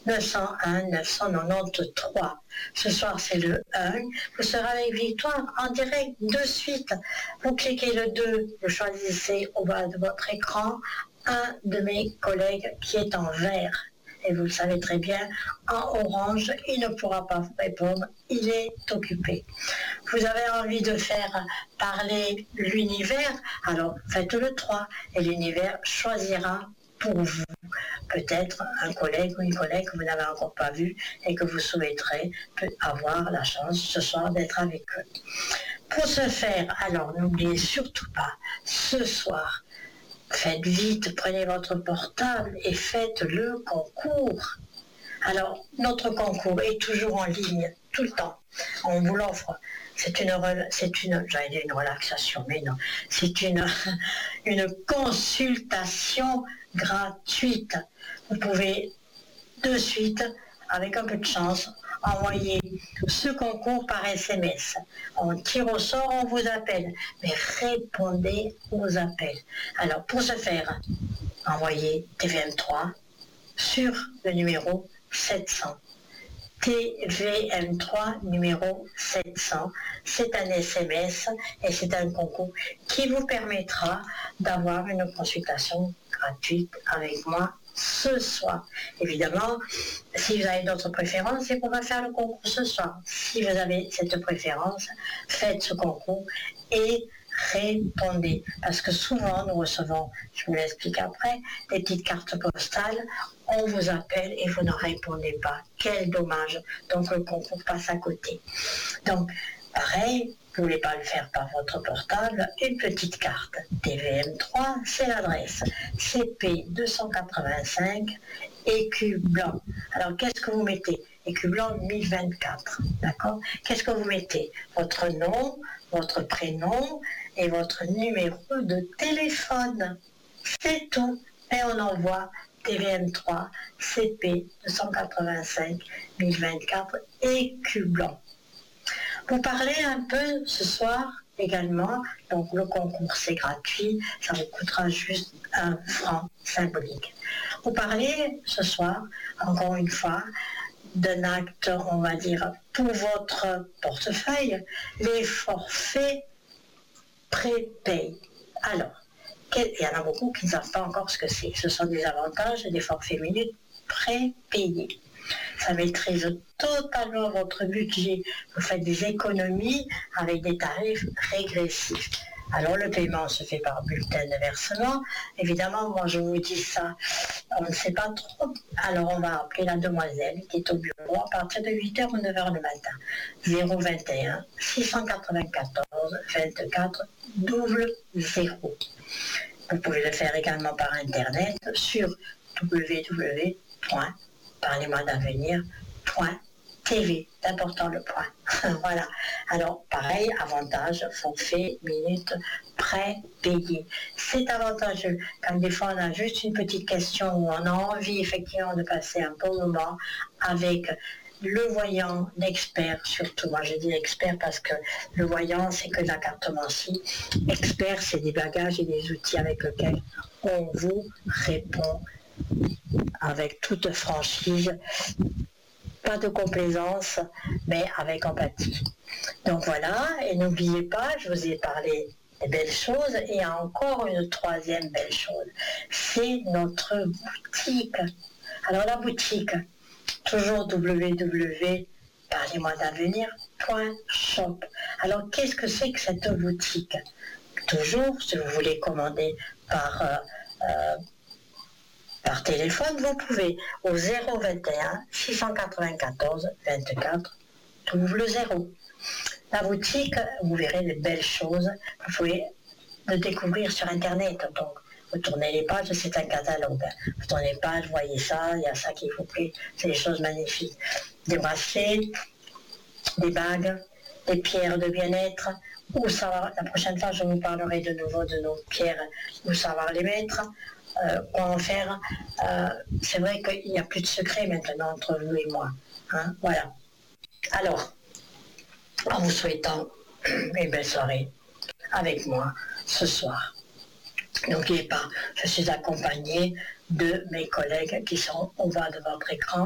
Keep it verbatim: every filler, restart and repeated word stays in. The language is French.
neuf cent un neuf cent quatre-vingt-treize. Ce soir, c'est le un. Vous serez avec Victoire en direct de suite. Vous cliquez le deux, vous choisissez au bas de votre écran un de mes collègues qui est en vert. Et vous le savez très bien, en orange, il ne pourra pas vous répondre, il est occupé. Vous avez envie de faire parler l'univers, alors faites le trois, et l'univers choisira pour vous peut-être un collègue ou une collègue que vous n'avez encore pas vu et que vous souhaiterez avoir la chance ce soir d'être avec eux. Pour ce faire, alors n'oubliez surtout pas, ce soir, faites vite, prenez votre portable et faites le concours. Alors, notre concours est toujours en ligne, tout le temps. On vous l'offre. C'est une, c'est une, j'allais dire une relaxation, mais non. C'est une, une consultation gratuite. Vous pouvez de suite, avec un peu de chance, envoyer ce concours par S M S. On tire au sort, on vous appelle. Mais répondez aux appels. Alors, pour ce faire, envoyez T V M trois sur le numéro sept cents. T V M trois numéro sept cents. C'est un S M S et c'est un concours qui vous permettra d'avoir une consultation gratuite avec moi ce soir. Évidemment, si vous avez d'autres préférences, c'est qu'on va faire le concours ce soir. Si vous avez cette préférence, faites ce concours et répondez. Parce que souvent, nous recevons, je vous l'explique après, des petites cartes postales, on vous appelle et vous ne répondez pas. Quel dommage. Donc le concours passe à côté. Donc, pareil, vous ne voulez pas le faire par votre portable, une petite carte T V M trois, c'est l'adresse C P deux cent quatre-vingt-cinq, écu blanc. Alors qu'est-ce que vous mettez? Écu blanc mille vingt-quatre, d'accord? Qu'est-ce que vous mettez? Votre nom, votre prénom et votre numéro de téléphone. C'est tout. Et on envoie T V M trois, C P deux cent quatre-vingt-cinq, mille vingt-quatre, écu blanc. Vous parlez un peu ce soir également, donc le concours c'est gratuit, ça vous coûtera juste un franc symbolique. Vous parlez ce soir, encore une fois, d'un acte, on va dire, pour votre portefeuille, les forfaits prépayés. Alors, il y en a beaucoup qui ne savent pas encore ce que c'est. Ce sont des avantages et des forfaits minutes prépayés. Ça maîtrise totalement votre budget. Vous faites des économies avec des tarifs régressifs. Alors le paiement se fait par bulletin de versement. Évidemment, moi je vous dis ça, on ne sait pas trop. Alors on va appeler la demoiselle qui est au bureau à partir de huit heures ou neuf heures le matin. zéro vingt et un six cent quatre-vingt-quatorze vingt-quatre zéro. Vous pouvez le faire également par internet sur w w w point parlez-moi d'avenir point T V, c'est important le point. Voilà. Alors, pareil, avantage, forfait, minutes, pré-payé. C'est avantageux. Quand des fois on a juste une petite question où on a envie effectivement de passer un bon moment avec le voyant, l'expert surtout. Moi je dis expert parce que le voyant c'est que de la cartomancie. Expert c'est des bagages et des outils avec lesquels on vous répond avec toute franchise, pas de complaisance, mais avec empathie. Donc voilà, et n'oubliez pas, je vous ai parlé des belles choses, et il y a encore une troisième belle chose, c'est notre boutique. Alors la boutique, toujours w w w point parlez-moi d'avenir point shop. Alors qu'est-ce que c'est que cette boutique? Toujours, si vous voulez commander par... Euh, euh, Par téléphone, vous pouvez au zéro vingt et un six cent quatre-vingt-quatorze vingt-quatre double zéro. La boutique, vous verrez les belles choses. Vous pouvez le découvrir sur Internet. Donc, vous tournez les pages, c'est un catalogue. Vous tournez les pages, vous voyez ça, il y a ça qui vous plaît. C'est des choses magnifiques. Des bracelets, des bagues, des pierres de bien-être. Où savoir, la prochaine fois, je vous parlerai de nouveau de nos pierres, où savoir les mettre. Euh, comment faire. Euh, c'est vrai qu'il n'y a plus de secret maintenant entre vous et moi. Hein, voilà. Alors, en vous souhaitant une belle soirée avec moi ce soir. N'oubliez pas, je suis accompagnée de mes collègues qui sont au bas de votre écran.